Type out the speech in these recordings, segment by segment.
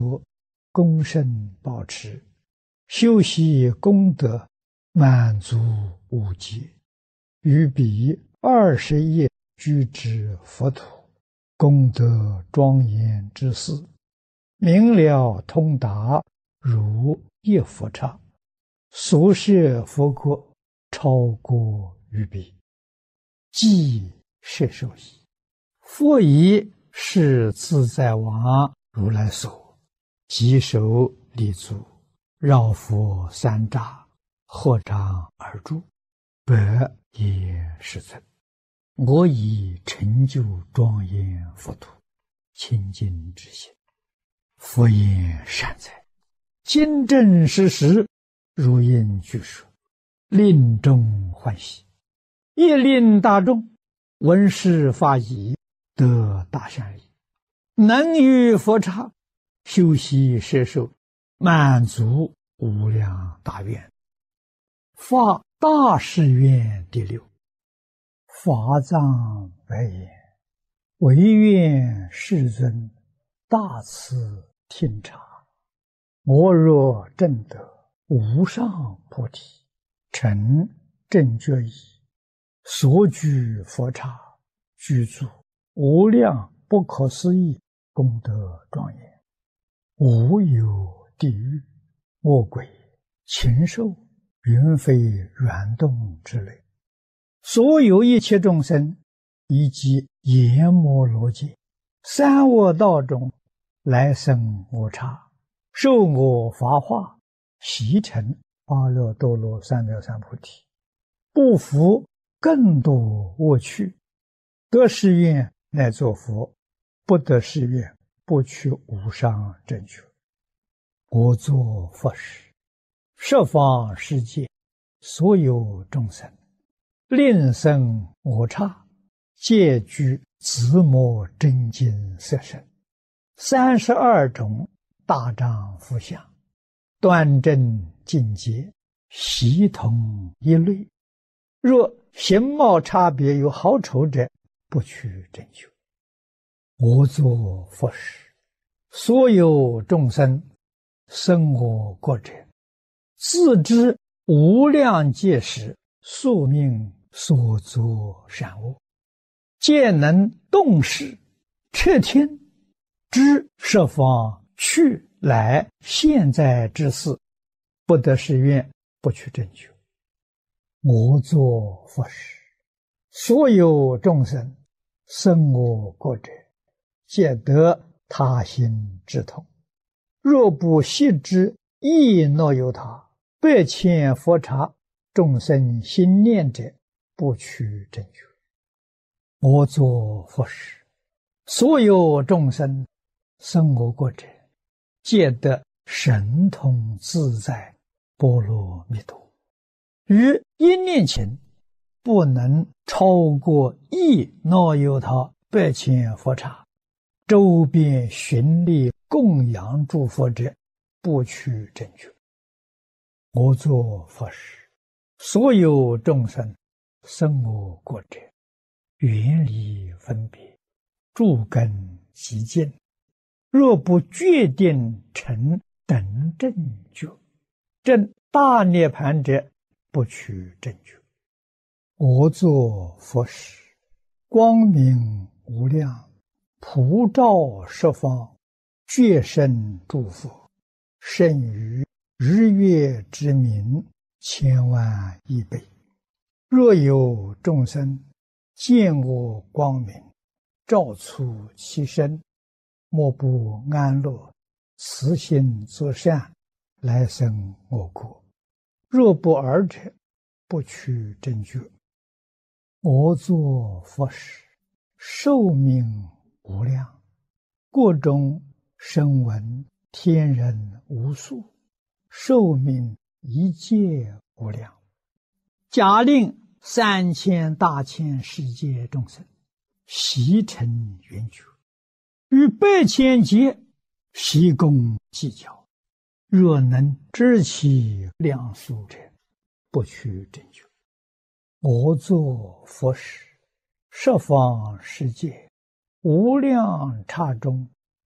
功胜保持，修习功德，满足无极，于彼20亿居之佛土，功德庄严之事，明了通达，如一佛刹，所摄佛国超过于彼，即摄受矣。佛以是自在王如来所，即手立足，绕佛三匝，合掌而住，百也世尊，我以成就庄严佛土，清净之心。佛言善哉，今正实实，如应具说，令众欢喜，亦令大众闻是法已，得大善利，能于佛刹修习摄受，满足无量大愿。发大誓愿第6，法藏白言：唯愿世尊大慈听察，我若证得无上菩提，成正觉已，所居佛刹，具足无量不可思议功德庄严，无有地狱、恶鬼、禽兽、云飞软动之类，所有一切众生，以及阎摩罗界、三恶道中来生我刹，受我法化，习成阿耨多罗三藐三菩提，不服更多恶趣，得誓愿乃作佛，不得誓愿不取无上正觉。我作佛时，十方世界所有众生，令生我刹，皆具自摩真经色身，32种大丈夫相，端正境界，悉同一类。若形貌差别有好丑者，不取正觉。我作佛时，所有众生生我国者，自知无量劫时宿命所作善恶，皆能动识彻听，知十方去来现在之事，不得誓愿不取正觉。我作佛时，所有众生生我国者，皆得他心之痛。若不悉知亦若有他，100千佛刹众生心念者，不取正觉。我作佛时，所有众生生我国者，皆得神通自在波罗蜜多。于一念前，不能超过亦若有他100千佛刹，周边寻历供养诸佛者，不取正觉。我作佛时，所有众生生我国者，远离分别，诸根极净，若不决定成等正觉，证大涅盘者，不取正觉。我作佛时，光明无量，普照十方，觉胜诸佛，胜于日月之明千万亿倍。若有众生见我光明，照出其身，莫不安乐，慈心作善，来生我国。若不尔者，不取正觉。我作佛时，寿命无量，国中声闻天人无数，寿命一切无量。假令3000大千世界众生悉成圆觉，于100千劫悉共计较，若能知其量数者，不取正觉。我作佛时，十方世界无量刹中，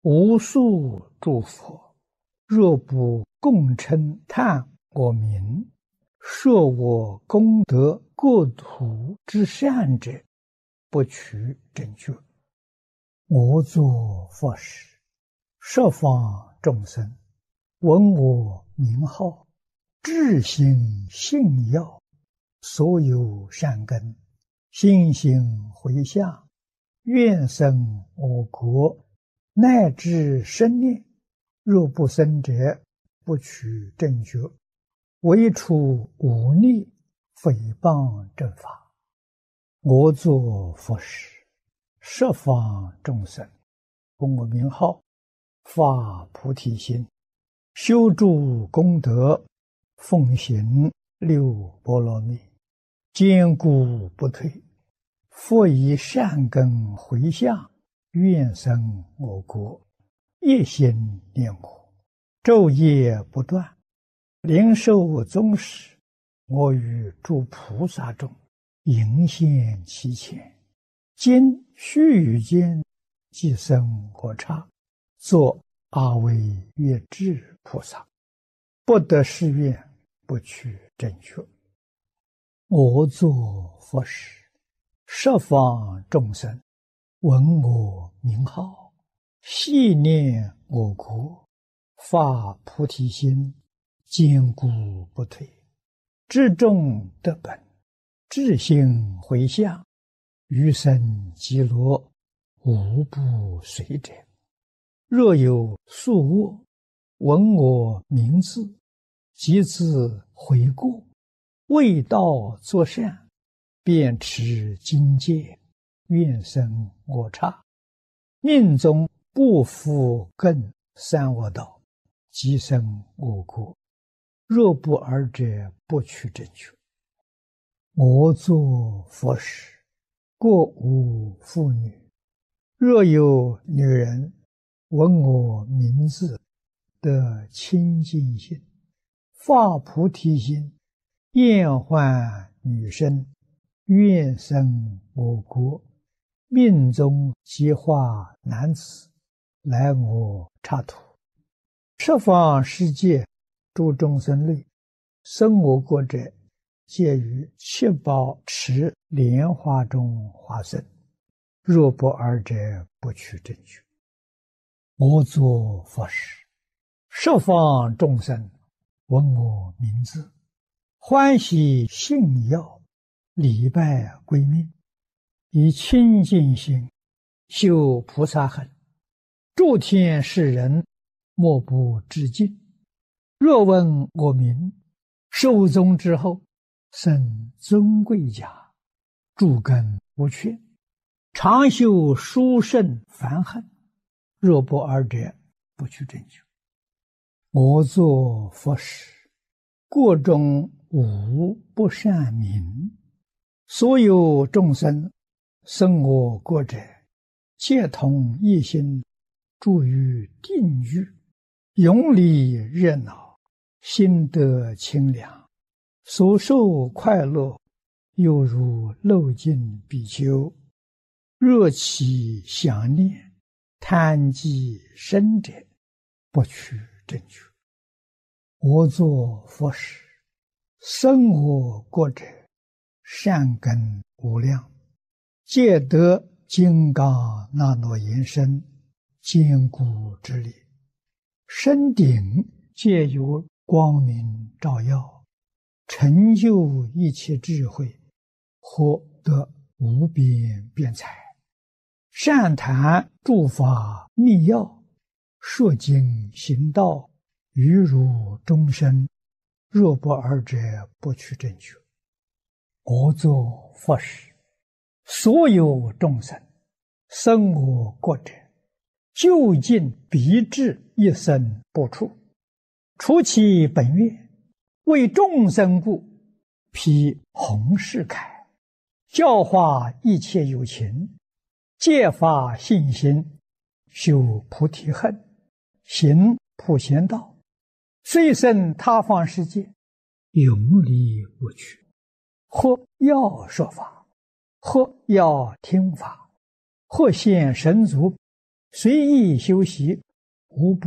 无数诸佛，若不共称叹我名，说我功德国土之善者，不取正觉。我作佛时，十方众生闻我名号，至心信要，所有善根，心行回向，愿生我国，乃至生念。若不生者，不取正觉。唯除忤逆诽谤正法。我作佛时，十方众生闻我名号，发菩提心，修诸功德，奉行六波罗蜜，坚固不退。复以善根回向，愿生我国，一心念我，昼夜不断。灵寿终时，我与诸菩萨中迎现其前，今须臾间即生我刹，作阿惟越致菩萨。不得誓愿，不取正觉。我作佛时，十方众生闻我名号，系念我国，发菩提心，坚固不退。至众得本，至心回向，余生极乐，无不随者。若有宿卧，闻我名字，即自悔过，为道作善，便持经戒，愿生我刹。命中不复更三恶道，即生我国。若不尔者，不取正觉。我作佛时，过无妇女。若有女人闻我名字，得清净心，发菩提心，厌患女身，愿生我国，命中即化男子，来我刹土。十方世界诸众生类，生我国者，皆于七宝池莲花中化身。若不尔者，不取正觉。我作佛时，十方众生闻我名字，欢喜信要，礼拜归命，以清净心修菩萨行，诸天世人莫不致敬。若闻我名，寿终之后，生尊贵家，诸根无缺，常修殊胜梵行。若不尔者，不取正觉。我作佛时，国中无不善民，所有众生生我国者，皆同一心，住于定狱，永离热闹，心得清凉，所受快乐，犹如漏尽比丘。若起想念，贪忌生者，不取正觉。我作佛时，生我国者，善根无量，皆得金刚那罗延伸，坚固之力。身顶皆有光明照耀，成就一切智慧，获得无边辩才。善谈诸法密要，说经行道，于如终身。若不尔者，不取正觉。我作佛时，所有众生生我国者，究竟必至一生不出。除其本愿，为众生故，披弘誓铠，教化一切有情，戒发信心，修菩提恨，行普贤道，虽生他方世界，永离不去。或要说法，或要听法，或现神足， 随意修习，无不